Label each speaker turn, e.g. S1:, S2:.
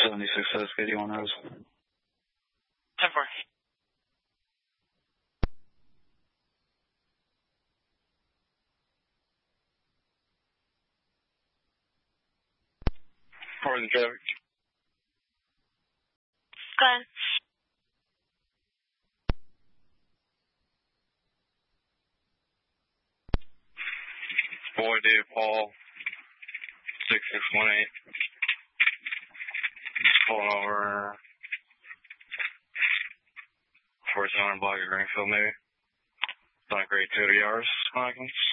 S1: 76 says 81 Rose.
S2: 10-4.
S1: For the traffic.
S2: Go ahead.
S1: Boy, Dave, Paul, 6618. Just pulling over 1400 block at Greenfield, maybe. It's not great 2 hours, Michaels.